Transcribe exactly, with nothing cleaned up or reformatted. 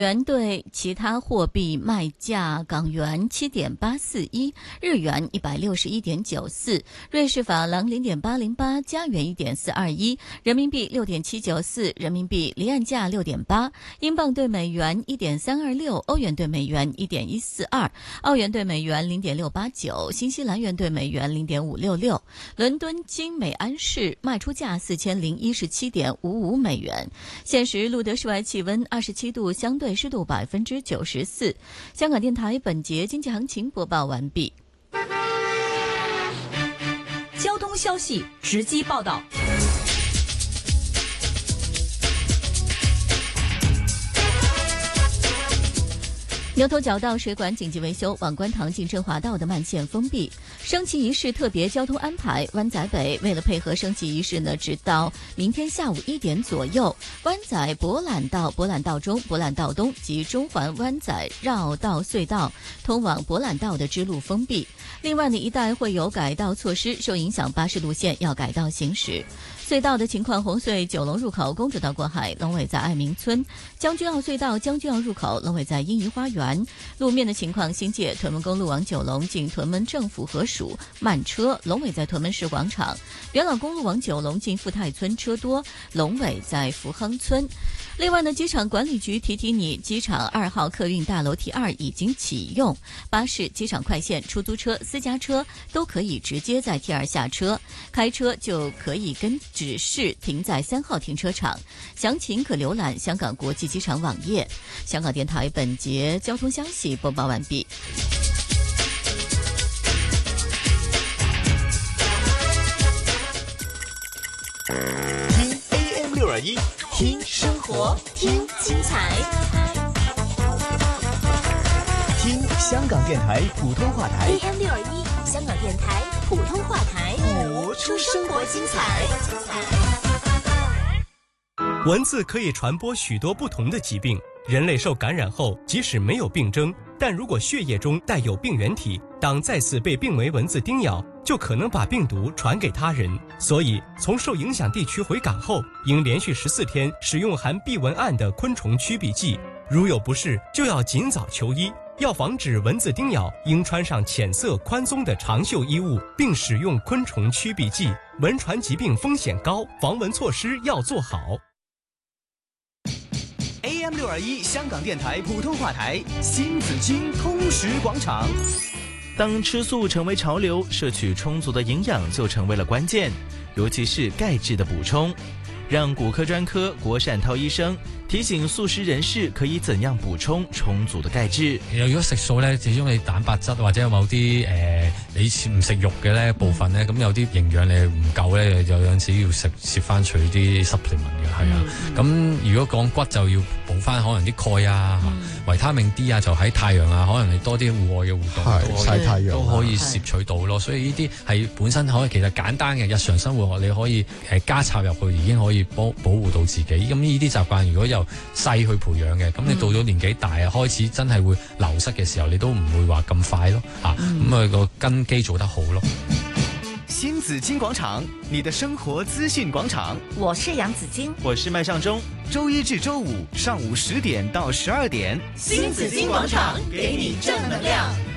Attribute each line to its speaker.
Speaker 1: 元兑其他货币卖价：港元七点八四一，日元一百六十一点九四，瑞士法郎零点八零八，加元一点四二一，人民币六点七九四，人民币离岸价六点八，英镑兑美元一点三二六，欧元兑美元一点一四二，澳元兑美元零点六八九，新西兰元兑美元零点五六六。伦敦金每安士卖出价四千零一十七点五五美元。现时录得室外气温二十七度，相对湿度百分之九十四。香港电台本节经济行情播报完毕。
Speaker 2: 交通消息直击报道。
Speaker 1: 牛头角道水管紧急维修，往观塘进振华道的慢线封闭。升旗仪式特别交通安排，湾仔北为了配合升旗仪式呢，直到明天下午一点左右，湾仔博览道、博览道中、博览道东及中环湾仔绕道隧道通往博览道的支路封闭。另外呢，一带会有改道措施，受影响巴士路线要改道行驶。隧道的情况：红隧九龙入口公主道过海，龙尾在爱民村；将军澳隧道将军澳入口，龙尾在英怡花园。路面的情况：新界屯门公路往九龙进屯门政府合署慢车，龙尾在屯门市广场；元朗公路往九龙进富泰村车多，龙尾在福亨村。另外呢，机场管理局提提你，机场二号客运大楼 T 二已经启用，巴士、机场快线、出租车、私家车都可以直接在 T 二下车，开车就可以跟指示停在三号停车场。详情可浏览香港国际机场网页。香港电台本节交通消息播报完毕。
Speaker 3: 听 A M 六二一，听生活，听精彩，听香港电台普通话台
Speaker 4: A M 六二一，香港电台普通话台，
Speaker 3: 播出生活精彩。
Speaker 5: 蚊子可以传播许多不同的疾病，人类受感染后，即使没有病征，但如果血液中带有病原体，当再次被病危蚊子叮咬，就可能把病毒传给他人。所以，从受影响地区回港后，应连续十四天使用含避蚊胺的昆虫驱避剂。如有不适，就要尽早求医。要防止蚊子叮咬，应穿上浅色宽松的长袖衣物，并使用昆虫驱避剂。蚊传疾病风险高，防蚊措施要做好。
Speaker 3: A M 六二一香港电台普通话台新紫荆通识广场。当吃素成为潮流，摄取充足的营养就成为了关键，尤其是钙质的补充。让骨科專科郭善濤醫生提醒素食人士可以怎樣補充充足的鈣質。
Speaker 6: 如果食素咧，始終你蛋白質或者有某啲誒、呃、你唔食肉嘅咧部分咧，咁有啲營養你唔夠咧，有陣時要食攝翻取啲 supplement 嘅，係啊。咁、嗯、如果講骨就要補翻可能啲鈣啊、嗯、維他命 D 啊，就喺太陽啊，可能你多啲戶外嘅活動都可以太陽都可以攝取到咯。所以呢啲係本身可以其實簡單嘅日常生活，你可以誒加插入去已經可以保保護到自己。咁呢啲習慣如果由細去培養嘅，咁你到咗年紀大啊，開始真係會流失嘅時候，你都唔會話咁快咯，啊，咁啊個根基做得好咯。
Speaker 3: 新紫荊廣場，你的生活資訊廣場。
Speaker 4: 我是楊子矜，
Speaker 3: 我是麥尚中。周一至周五上午十點到十二點，
Speaker 4: 新紫荊廣場給你正能量。